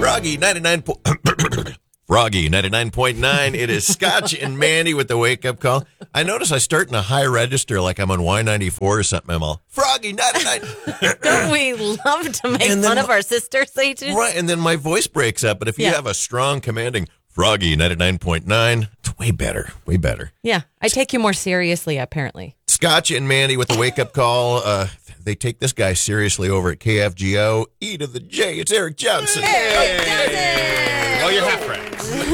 Froggy 99. Froggy 99.9. It is Scotch and Mandy with the wake-up call. I notice I start in a high register like I'm on Y94 or something. I'm all, Froggy 99. Don't we love to make fun of our sister stations? Right, and then my voice breaks up. But if you have a strong, commanding Froggy 99.9, it's way better, way better. Yeah, I take you more seriously, apparently. Scotch and Mandy with the wake-up call. They take this guy seriously over at KFGO. E to the J, it's Eric Johnson. Oh, you're half right.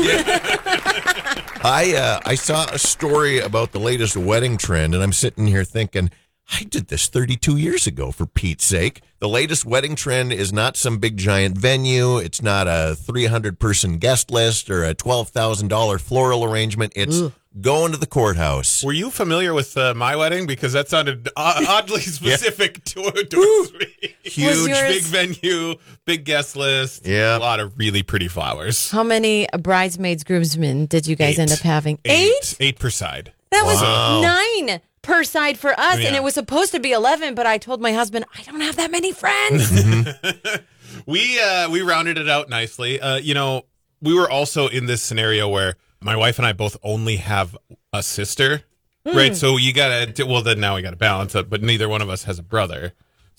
I saw a story about the latest wedding trend, and I'm sitting here thinking, I did this 32 years ago, for Pete's sake. The latest wedding trend is not some big giant venue. It's not a 300-person guest list or a $12,000 floral arrangement. It's going to the courthouse. Were you familiar with my wedding? Because that sounded oddly specific to huge, big venue, big guest list, a lot of really pretty flowers. How many bridesmaids, groomsmen did you guys end up having? Eight? 8 per side. That was 9 per side for us, and it was supposed to be 11, but I told my husband, I don't have that many friends. We rounded it out nicely. We were also in this scenario where my wife and I both only have a sister, right? So you got to, then now we got to balance it, but neither one of us has a brother.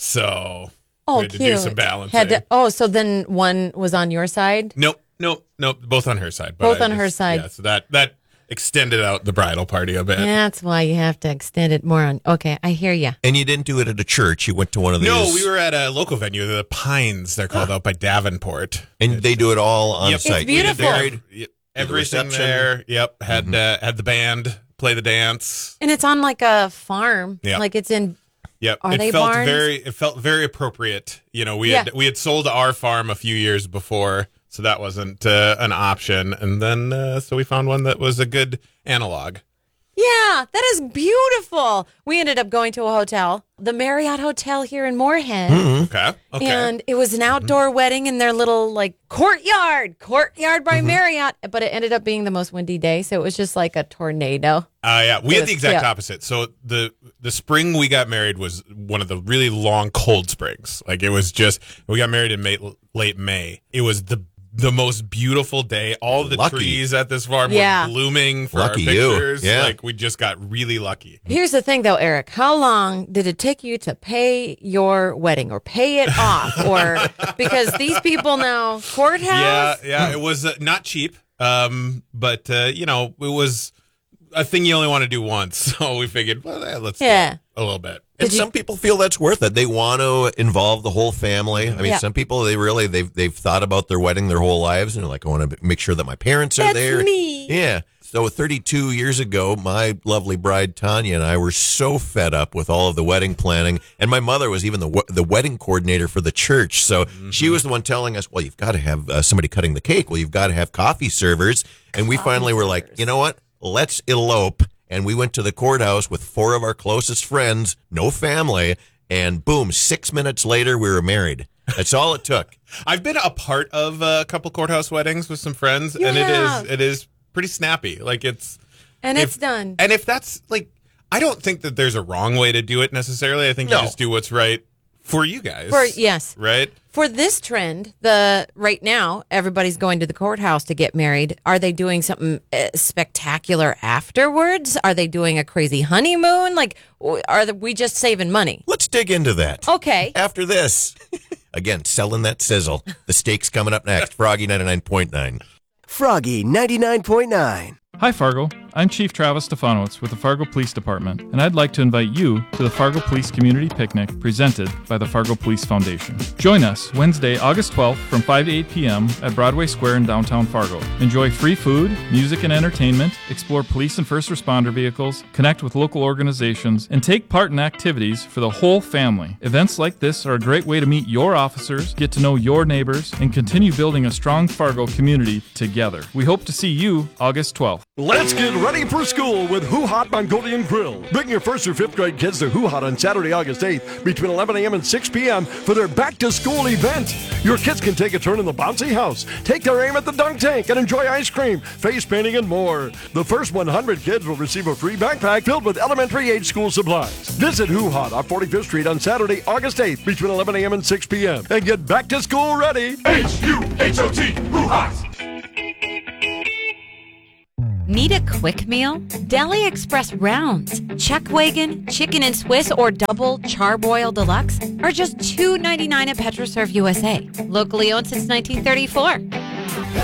So we had to do some balancing. So then one was on your side? Nope. Both on her side. Both on her side. Yeah, so that extended out the bridal party a bit. That's why you have to extend it more on. Okay, I hear you. And you didn't do it at a church. You went to one of these. No, we were at a local venue, the Pines, they're called, out by Davenport. And they do it all on site. It's beautiful. Everything there. Yep. Had the band play the dance. And it's on like a farm. Yep. Like it's in. Yep. Are they barns? It felt very appropriate. We had sold our farm a few years before, so that wasn't an option. And then so we found one that was a good analog. Yeah, that is beautiful. We ended up going to a hotel, the Marriott Hotel here in Moorhead. Okay. And it was an outdoor wedding in their little courtyard by Marriott, but it ended up being the most windy day, so it was just like a tornado. We had the exact opposite. So the spring we got married was one of the really long cold springs. Like it was just, we got married in late May. It was the most beautiful day. All the trees at this farm were blooming for our pictures. We just got really lucky. Here's the thing, though, Eric. How long did it take you to pay your wedding or pay it off? Or because these people now, courthouse? Yeah. It was not cheap, but, it was a thing you only want to do once. So we figured, let's do it a little bit. And some people feel that's worth it. They want to involve the whole family. I mean, some people, they've thought about their wedding their whole lives, and they're like, I want to make sure that my parents are there. That's me. Yeah. So 32 years ago, my lovely bride, Tanya, and I were so fed up with all of the wedding planning. And my mother was even the wedding coordinator for the church. So she was the one telling us, well, you've got to have somebody cutting the cake. Well, you've got to have coffee servers. And we finally were like, you know what? Let's elope. And we went to the courthouse with 4 of our closest friends, no family, and boom, 6 minutes later, we were married. That's all it took. I've been a part of a couple courthouse weddings with some friends, it is pretty snappy. It's done. And if that's I don't think that there's a wrong way to do it necessarily. I think you just do what's right for you guys. Right? For this trend, right now, everybody's going to the courthouse to get married. Are they doing something spectacular afterwards? Are they doing a crazy honeymoon? Are we just saving money? Let's dig into that. Okay. After this. Again, selling that sizzle. The steak's coming up next. Froggy 99.9. Froggy 99.9. Hi, Fargo. I'm Chief Travis Stefanowitz with the Fargo Police Department, and I'd like to invite you to the Fargo Police Community Picnic presented by the Fargo Police Foundation. Join us Wednesday, August 12th from 5 to 8 p.m. at Broadway Square in downtown Fargo. Enjoy free food, music and entertainment, explore police and first responder vehicles, connect with local organizations, and take part in activities for the whole family. Events like this are a great way to meet your officers, get to know your neighbors, and continue building a strong Fargo community together. We hope to see you August 12th. Let's get ready for school with Who Hot Mongolian Grill. Bring your 1st through 5th grade kids to Who Hot on Saturday, August 8th between 11 a.m. and 6 p.m. for their back-to-school event. Your kids can take a turn in the bouncy house, take their aim at the dunk tank, and enjoy ice cream, face painting, and more. The first 100 kids will receive a free backpack filled with elementary age school supplies. Visit Who Hot on 45th Street on Saturday, August 8th between 11 a.m. and 6 p.m. and get back to school ready. H-U-H-O-T, Who Hot! Need a quick meal? Deli Express Rounds, Chuck Wagon, Chicken and Swiss, or Double Charbroil Deluxe are just $2.99 at PetroServe USA. Locally owned since 1934.